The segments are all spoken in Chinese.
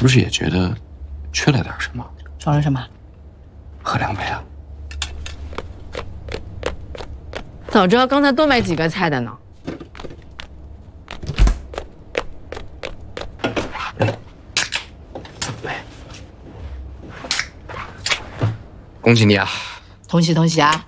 不是也觉得缺了点什么？ 少了什么？ 喝2杯啊！ 早知道刚才多买几个菜的呢。 恭喜你啊！ 同喜同喜啊！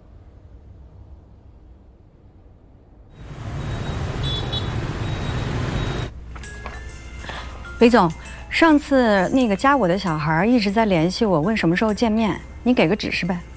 李总，上次那个加我的小孩一直在联系我，问什么时候见面，你给个指示呗。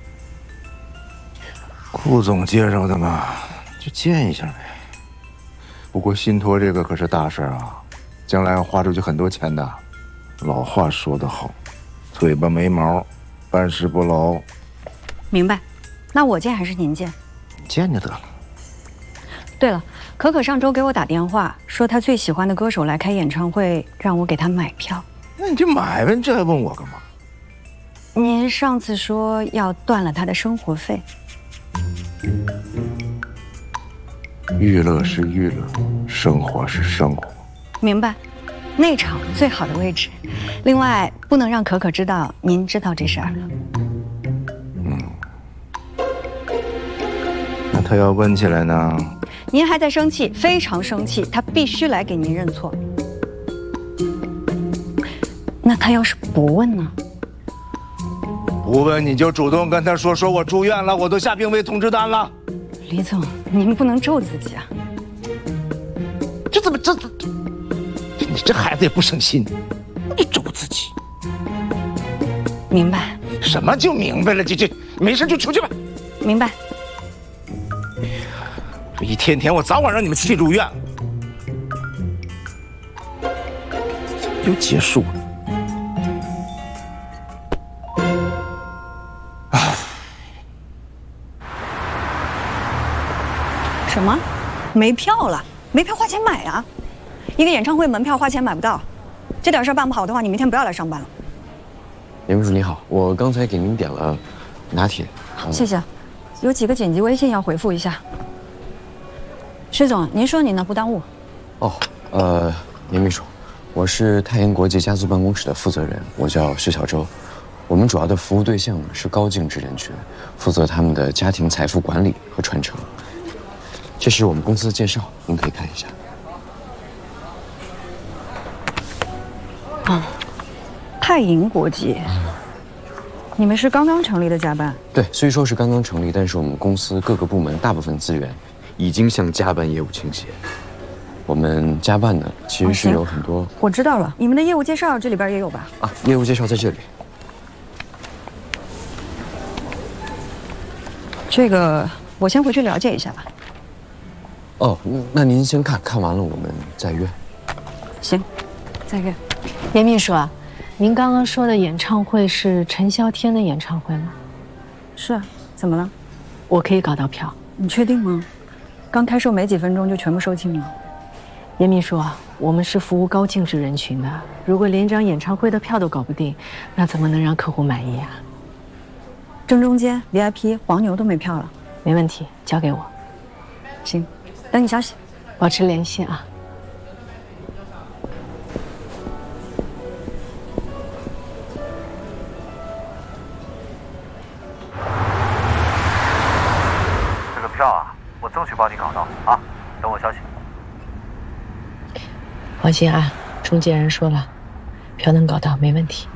顾总介绍的嘛，就见一下呗。不过信托这个可是大事啊，将来要花出去很多钱的。老话说得好，嘴巴没毛，办事不牢。 明白，那我见还是您见？ 见就得了。 对了，可可上周给我打电话，说她最喜欢的歌手来开演唱会，让我给她买票。 那你就买呗，你这还问我干嘛？ 您上次说要断了她的生活费。 娱乐是娱乐，生活是生活。 明白，内场最好的位置。另外，不能让可可知道您知道这事儿了。 那他要问起来呢？ 您还在生气，非常生气，他必须来给您认错。那他要是不问呢？ 不问你就主动跟他说，说我住院了，我都下病危通知单了。 李总，您不能咒自己啊！ 这怎么你这孩子也不省心，你咒自己。 明白。 什么就明白了？这没事就出去吧。 明白。 这一天天，我早晚让你们气住院了。又结束了。 什么？没票了？没票花钱买啊！一个演唱会门票花钱买不到，这点事儿办不好的话，你明天不要来上班了。 严秘书你好，我刚才给您点了拿铁。 谢谢。有几个紧急微信要回复一下。薛总，您说您呢？不耽误。 哦，严秘书，我是泰妍国际家族办公室的负责人，我叫薛小周。我们主要的服务对象呢是高净值人群，负责他们的家庭财富管理和传承。这是我们公司的介绍，您可以看一下。 泰银国际，你们是刚刚成立的家办？ 对，虽说是刚刚成立，但是我们公司各个部门大部分资源已经向家办业务倾斜。我们家办呢，其实是有很多。 我知道了，你们的业务介绍这里边也有吧？ 啊，业务介绍在这里。 这个我先回去了解一下吧。 哦，那您先看完了，我们再约。 行，再约。 严秘书啊，您刚刚说的演唱会是陈啸天的演唱会吗？ 是啊，怎么了？ 我可以搞到票。 你确定吗？刚开售没几分钟就全部售罄了。 严秘书啊，我们是服务高净值人群的，如果连张演唱会的票都搞不定，那怎么能让客户满意啊？ 正中间 VIP 黄牛都没票了。 没问题，交给我。 行，等你消息， 保持联系啊。 这个票啊，我争取帮你搞到啊，等我消息。 放心啊，中介人说了，票能搞到，没问题。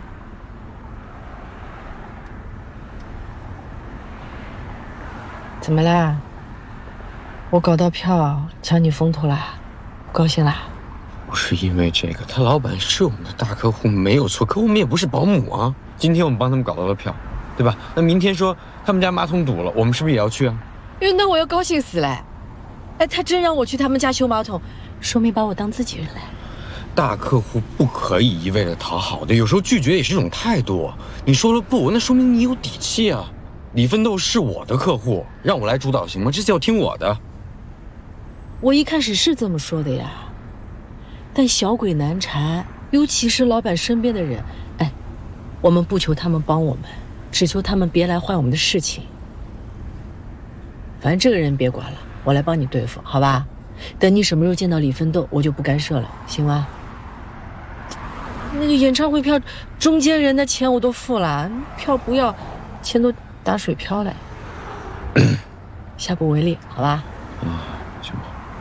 怎么啦？我搞到票，抢你风头啦？不高兴啦？ 不是因为这个，他老板是我们的大客户，没有错。可我们也不是保姆啊。今天我们帮他们搞到了票，对吧？那明天说他们家马桶堵了，我们是不是也要去啊？ 那我要高兴死了。哎，他真让我去他们家修马桶，说明把我当自己人了。 大客户不可以一味的讨好的，有时候拒绝也是一种态度。你说了不，那说明你有底气啊。李奋斗是我的客户，让我来主导行吗？这次要听我的。 我一开始是这么说的呀，但小鬼难缠，尤其是老板身边的人。哎，我们不求他们帮我们，只求他们别来坏我们的事情。反正这个人别管了，我来帮你对付，好吧？等你什么时候见到李奋斗，我就不干涉了，行吗？ 那个演唱会票，中间人的钱我都付了，票不要，钱都打水漂了。下不为例，好吧？ 行。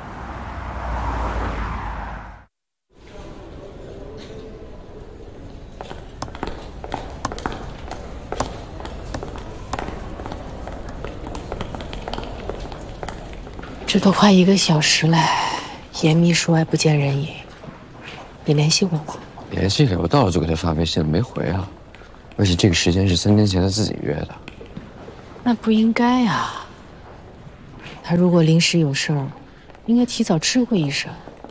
这都快1个小时了，严秘书还不见人影，你联系过吗？ 联系了，我到了就给他发微信，没回啊。而且这个时间是3天前他自己约的。 那不应该啊。他如果临时有事儿，应该提早知会一声。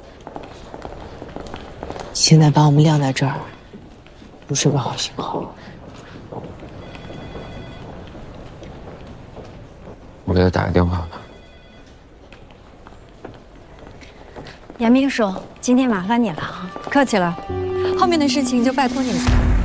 现在把我们晾在这儿，不是个好信号。 我给他打个电话吧。 严秘书，今天麻烦你了啊，客气了，后面的事情就拜托你了。